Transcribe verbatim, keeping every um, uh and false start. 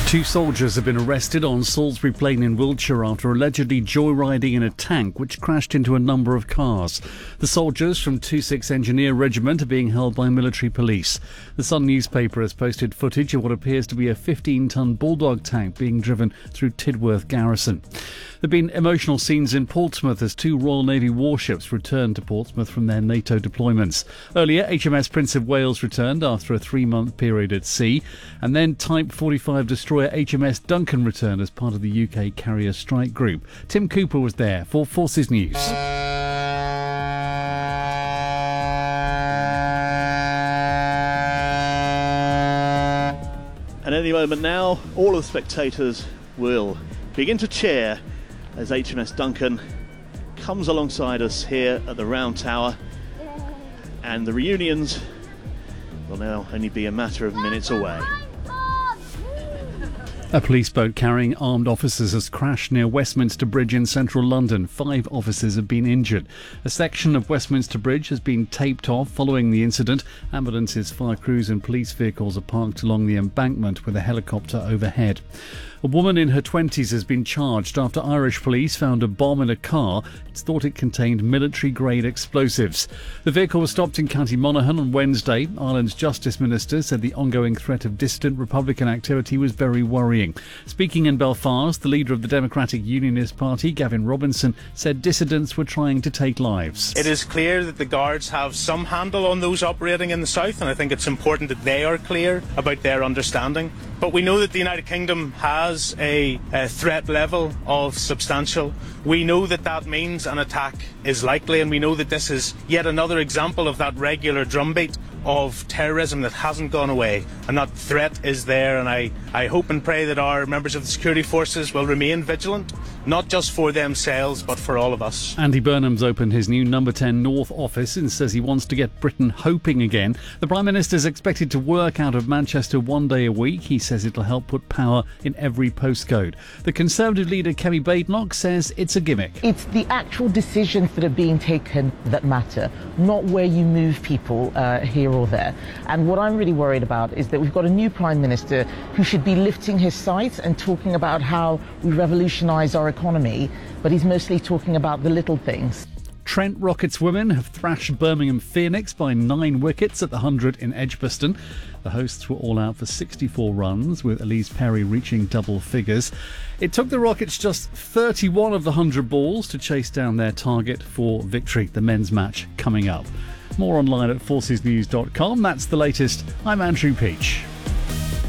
Two soldiers have been arrested on Salisbury Plain in Wiltshire after allegedly joyriding in a tank which crashed into a number of cars. The soldiers from two six Engineer Regiment are being held by military police. The Sun newspaper has posted footage of what appears to be a fifteen-tonne Bulldog tank being driven through Tidworth Garrison. There have been emotional scenes in Portsmouth as two Royal Navy warships returned to Portsmouth from their NATO deployments. Earlier, H M S Prince of Wales returned after a three-month period at sea, and then Type forty-five destroyer H M S Duncan returned as part of the U K Carrier Strike Group. Tim Cooper was there for Forces News. And any moment now, all of the spectators will begin to cheer as H M S Duncan comes alongside us here at the Round Tower, and the reunions will now only be a matter of minutes away. A police boat carrying armed officers has crashed near Westminster Bridge in central London. Five officers have been injured. A section of Westminster Bridge has been taped off following the incident. Ambulances, fire crews and police vehicles are parked along the embankment with a helicopter overhead. A woman in her twenties has been charged after Irish police found a bomb in a car. It's thought it contained military-grade explosives. The vehicle was stopped in County Monaghan on Wednesday. Ireland's Justice Minister said the ongoing threat of dissident Republican activity was very worrying. Speaking in Belfast, the leader of the Democratic Unionist Party, Gavin Robinson, said dissidents were trying to take lives. It is clear that the Guards have some handle on those operating in the south, and I think it's important that they are clear about their understanding. But we know that the United Kingdom has a, a threat level of substantial. We know that that means an attack is likely, and we know that this is yet another example of that regular drumbeat of terrorism that hasn't gone away, and that threat is there. And I, I hope and pray that our members of the security forces will remain vigilant, not just for themselves but for all of us. Andy Burnham's opened his new Number ten North office and says he wants to get Britain hoping again. The Prime Minister is expected to work out of Manchester one day a week. He says it'll help put power in every postcode. The Conservative leader Kemi Badenoch says it's a gimmick. It's the actual decisions that are being taken that matter, not where you move people uh, here or there. And what I'm really worried about is that we've got a new Prime Minister who should be lifting his sights and talking about how we revolutionise our economy, but he's mostly talking about the little things. Trent Rockets women have thrashed Birmingham Phoenix by nine wickets at the hundred in Edgbaston. The hosts were all out for sixty-four runs, with Elise Perry reaching double figures. It took the Rockets just thirty-one of the one hundred balls to chase down their target for victory. The men's match coming up. More online at forces news dot com. That's the latest. I'm Andrew Peach.